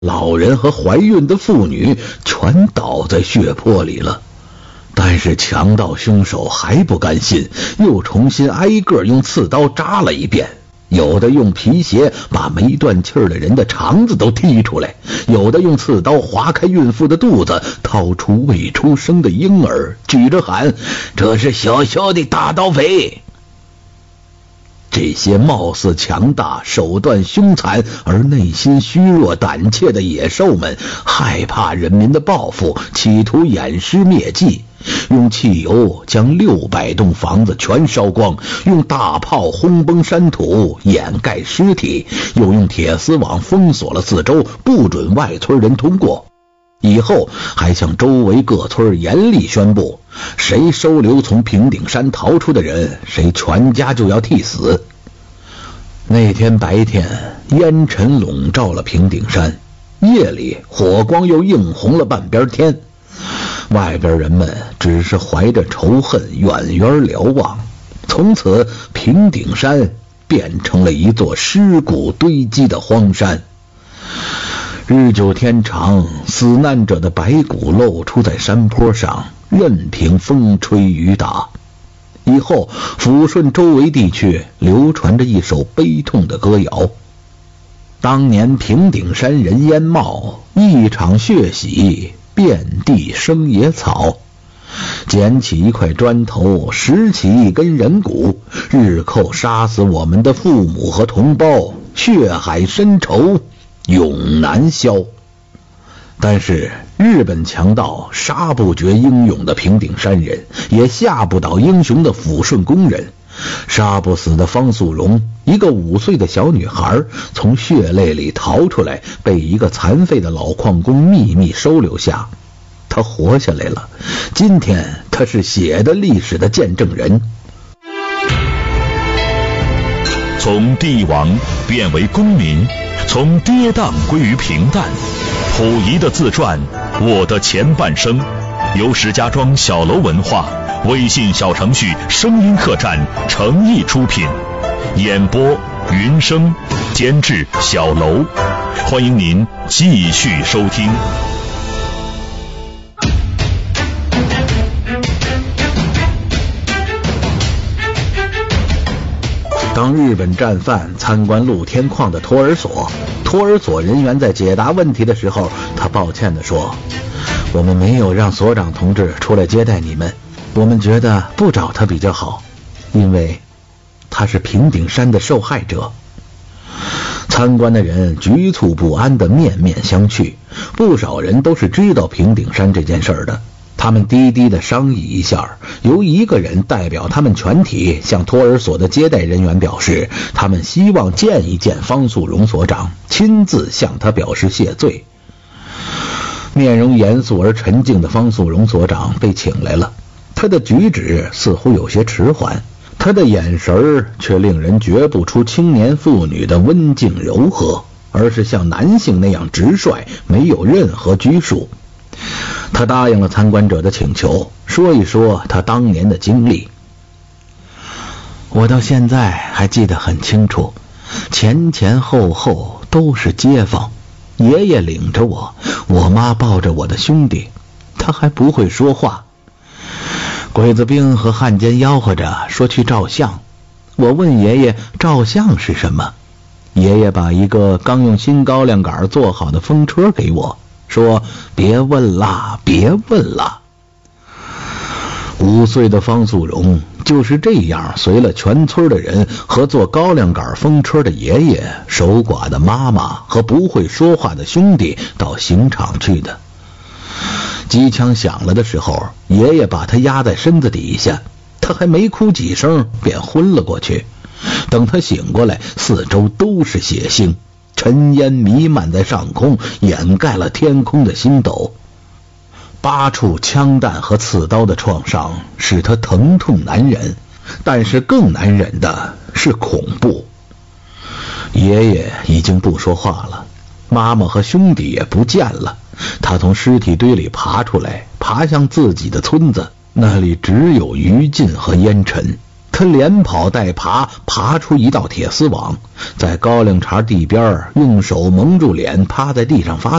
老人和怀孕的妇女全倒在血泊里了。但是强盗凶手还不甘心，又重新挨个用刺刀扎了一遍，有的用皮鞋把没断气儿的人的肠子都踢出来，有的用刺刀划开孕妇的肚子，掏出未出生的婴儿，举着喊：这是小小的大盗匪。这些貌似强大、手段凶残而内心虚弱胆怯的野兽们，害怕人民的报复，企图掩尸灭迹，用汽油将600栋房子全烧光，用大炮轰崩山土掩盖尸体，又用铁丝网封锁了四周，不准外村人通过。以后还向周围各村严厉宣布，谁收留从平顶山逃出的人，谁全家就要替死。那天白天，烟尘笼罩了平顶山，夜里火光又映红了半边天。外边人们只是怀着仇恨远远瞭望，从此平顶山变成了一座尸骨堆积的荒山。日久天长，死难者的白骨露出在山坡上，任凭风吹雨打。以后抚顺周围地区流传着一首悲痛的歌谣：当年平顶山人烟冒，一场血洗遍地生野草。捡起一块砖头，拾起一根人骨，日寇杀死我们的父母和同胞，血海深仇永难消。但是日本强盗杀不绝英勇的平顶山人，也吓不倒英雄的抚顺工人。杀不死的方素荣，一个5岁的小女孩，从血泪里逃出来，被一个残废的老矿工秘密收留下。她活下来了，今天她是写的历史的见证人。 从帝王变为公民，从跌宕归于平淡。溥仪的自传《我的前半生》，由石家庄小楼文化微信小程序声音客栈诚意出品，演播云生，监制小楼。欢迎您继续收听。 当日本战犯参观露天矿的托儿所，托儿所人员在解答问题的时候，他抱歉地说：我们没有让所长同志出来接待你们，我们觉得不找他比较好，因为他是平顶山的受害者。参观的人局促不安地面面相觑，不少人都是知道平顶山这件事的。他们低低地商议一下，由一个人代表他们全体向托儿所的接待人员表示，他们希望见一见方素荣所长，亲自向他表示谢罪。面容严肃而沉静的方素荣所长被请来了，他的举止似乎有些迟缓，他的眼神却令人觉不出青年妇女的温静柔和，而是像男性那样直率，没有任何拘束。他答应了参观者的请求，说一说他当年的经历。我到现在还记得很清楚，前前后后都是街坊，爷爷领着我，我妈抱着我的兄弟，他还不会说话。鬼子兵和汉奸吆喝着说去照相，我问爷爷照相是什么，爷爷把一个刚用新高粱杆做好的风车给我，说别问啦，别问啦。5岁的方素荣就是这样随了全村的人和做高粱杆风车的爷爷、守寡的妈妈和不会说话的兄弟到刑场去的。机枪响了的时候，爷爷把他压在身子底下，他还没哭几声便昏了过去。等他醒过来，四周都是血腥，尘烟弥漫在上空，掩盖了天空的星斗。8处枪弹和刺刀的创伤使他疼痛难忍，但是更难忍的是恐怖。爷爷已经不说话了，妈妈和兄弟也不见了。他从尸体堆里爬出来，爬向自己的村子，那里只有余烬和烟尘。 他连跑带爬，爬出一道铁丝网，在高粱茬地边用手蒙住脸，趴在地上发